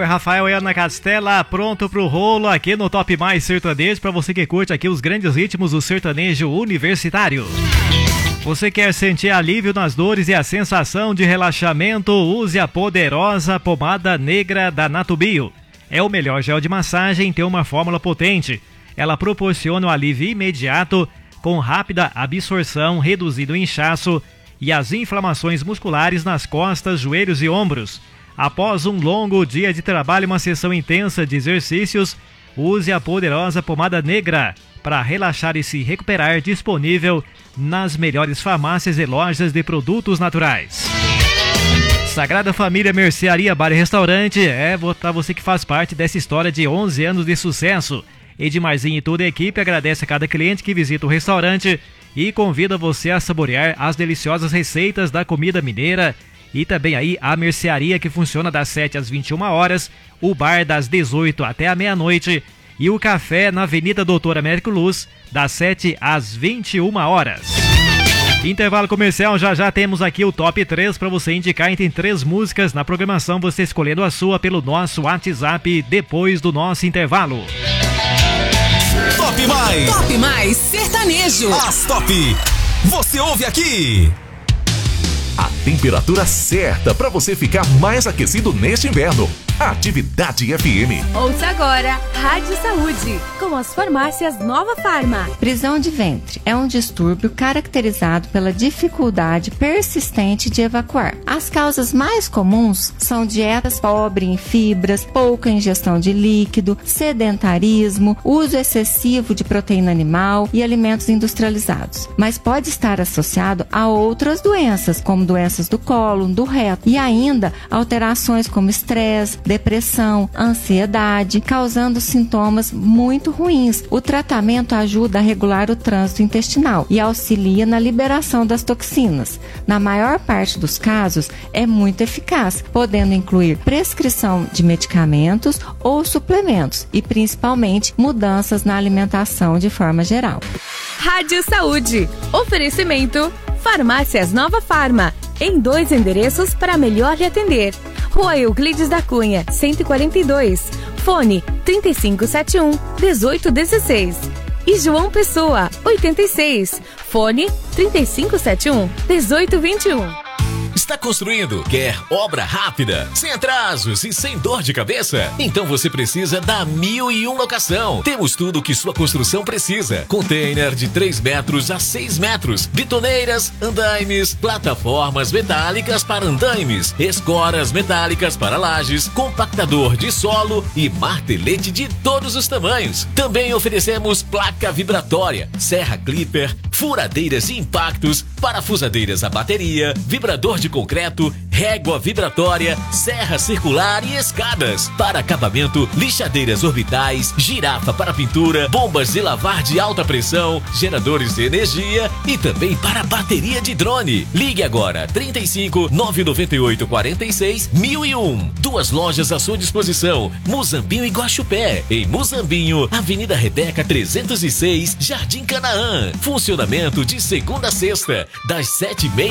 Eu e Rafael e Ana Castela, pronto pro rolo aqui no Top Mais Sertanejo, pra você que curte aqui os grandes ritmos do sertanejo universitário. Você quer sentir alívio nas dores e a sensação de relaxamento? Use a poderosa pomada negra da Natubio. É o melhor gel de massagem, tem uma fórmula potente. Ela proporciona um alívio imediato, com rápida absorção, reduzido o inchaço e as inflamações musculares nas costas, joelhos e ombros. Após um longo dia de trabalho e uma sessão intensa de exercícios, use a poderosa pomada negra para relaxar e se recuperar, disponível nas melhores farmácias e lojas de produtos naturais. Sagrada Família Mercearia Bar e Restaurante é para você que faz parte dessa história de 11 anos de sucesso. Edmarzinho e toda a equipe agradece a cada cliente que visita o restaurante e convida você a saborear as deliciosas receitas da comida mineira e também aí a mercearia que funciona das 7 às 21 horas, o bar das 18 até a meia-noite e o café na Avenida Doutor Américo Luz das 7 às 21 horas. Intervalo comercial, já temos aqui o top 3 para você indicar. Tem 3 músicas na programação, você escolhendo a sua pelo nosso WhatsApp depois do nosso intervalo. Top Mais Sertanejo. As Top, você ouve aqui. A temperatura certa para você ficar mais aquecido neste inverno. Atividade FM. Ouça agora Rádio Saúde, com as farmácias Nova Farma. Prisão de ventre é um distúrbio caracterizado pela dificuldade persistente de evacuar. As causas mais comuns são dietas pobres em fibras, pouca ingestão de líquido, sedentarismo, uso excessivo de proteína animal e alimentos industrializados. Mas pode estar associado a outras doenças, como doenças do cólon, do reto e ainda alterações como estresse, depressão, ansiedade, causando sintomas muito ruins. O tratamento ajuda a regular o trânsito intestinal e auxilia na liberação das toxinas. Na maior parte dos casos, é muito eficaz, podendo incluir prescrição de medicamentos ou suplementos e, principalmente, mudanças na alimentação de forma geral. Rádio Saúde. Oferecimento Farmácias Nova Farma, em 2 endereços para melhor lhe atender. Rua Euclides da Cunha, 142. Fone 3571-1816. E João Pessoa, 86. Fone 3571-1821. Está construindo? Quer obra rápida, sem atrasos e sem dor de cabeça? Então você precisa da 1001 Locação. Temos tudo o que sua construção precisa. Container de 3 metros a 6 metros, betoneiras, andaimes, plataformas metálicas para andaimes, escoras metálicas para lajes, compactador de solo e martelete de todos os tamanhos. Também oferecemos placa vibratória, serra clipper, furadeiras e impactos, parafusadeiras a bateria, vibrador de concreto, régua vibratória, serra circular e escadas. Para acabamento, lixadeiras orbitais, girafa para pintura, bombas de lavar de alta pressão, geradores de energia e também para bateria de drone. Ligue agora 35 998 46 1001. 2 lojas à sua disposição, Muzambinho e Guaxupé. Em Muzambinho, Avenida Rebeca 306, Jardim Canaã. Funcionamento de segunda a sexta, das 7h30